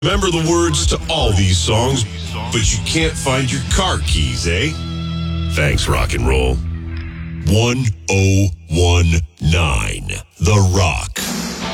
Remember the words to all these songs, but you can't find your car keys, eh? Thanks, rock and roll. 101